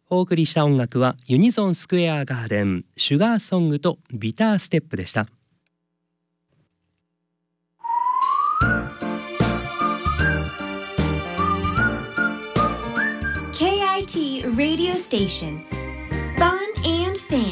お送りした音楽はユニゾンスクエアガーデン、シュガーソングとビターステップでした。 KIT Radio Station Fun and Fan。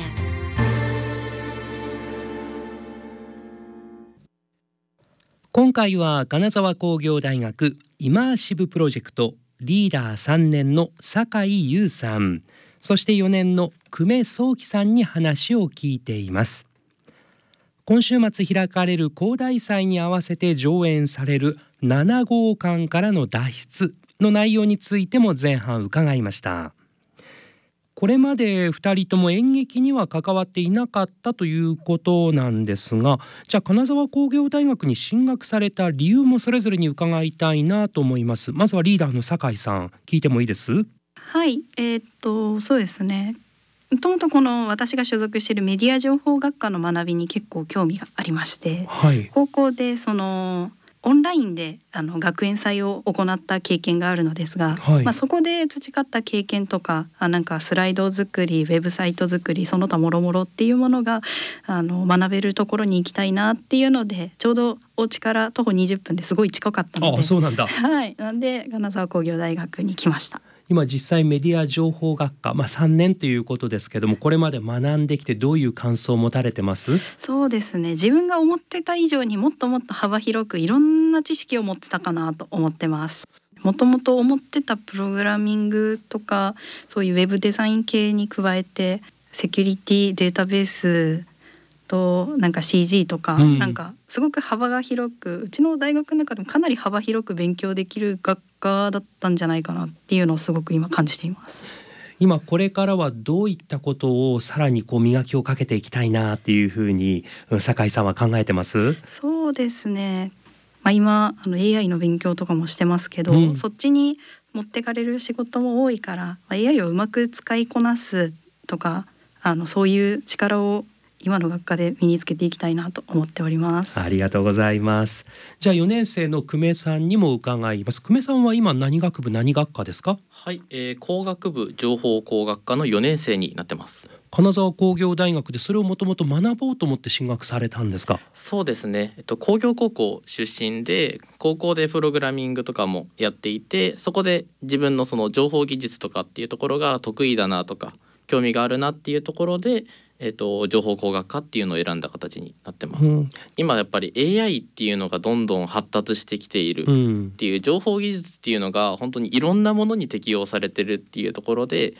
今回は金沢工業大学イマーシブプロジェクトリーダー3年の酒井優さん、そして4年の久米壮樹さんに話を聞いています。今週末開かれる工大祭に合わせて上演される7号館からの脱出の内容についても前半伺いました。これまで2人とも演劇には関わっていなかったということなんですが、じゃあ金沢工業大学に進学された理由もそれぞれに伺いたいなと思います。まずはリーダーの酒井さん、聞いてもいいです？ はい、そうですね。もともとこの私が所属しているメディア情報学科の学びに結構興味がありまして、 はい、 高校でオンラインで学園祭を行った経験があるのですが、 はい、 そこで培った経験とかなんかスライド作り、ウェブサイト作り、その他もろもろっていうものが学べるところに行きたいなっていうので、ちょうどお家から徒歩20分ですごい近かったので、 そうなんだ。 はい、なんで金沢工業大学に来ました。 今実際メディア情報学科、3年ということですけども、これまで学んできてどういう感想を持たれてます？ そうですね、自分が思ってた以上にもっともっと幅広くいろんな知識を持ってたかなと思ってます。もともと思ってたプログラミングとかそういうウェブデザイン系に加えて、セキュリティ、データベースとなんか CG とか、なんかすごく幅が広く、うちの大学の中でもかなり幅広く勉強できる学科だったんじゃないかなっていうのをすごく今感じています。 今これからはどういったことをさらに磨きをかけていきたいなっていうふうに酒井さんは考えてます？ そうですね、今AI の勉強とかもしてますけど、そっちに持ってかれる仕事も多いから、AI をうまく使いこなすとかそういう力を今の学科で身につけていきたいなと思っております。 ありがとうございます。じゃあ4年生の久米さんにも伺います。久米さんは今何学部何学科ですか？ はい、工学部情報工学科の4年生になってます。 金沢工業大学でそれをもともと学ぼうと思って進学されたんですか？ そうですね、工業高校出身で、高校でプログラミングとかもやっていて、そこで自分のその情報技術とかっていうところが得意だなとか興味があるなっていうところで、情報工学科っていうのを選んだ形になってます。今やっぱり AI っていうのがどんどん発達してきているっていう、情報技術っていうのが本当にいろんなものに適用されてるっていうところで、